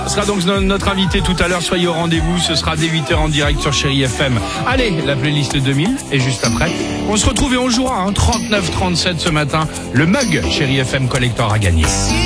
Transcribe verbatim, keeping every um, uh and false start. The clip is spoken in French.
Ce sera donc notre invité tout à l'heure, soyez au rendez-vous, ce sera dès huit heures en direct sur Chérie F M. Allez, la playlist deux mille, et juste après, on se retrouve et on jouera, hein, trente-neuf trente-sept ce matin, le mug Chérie F M Collector à gagner.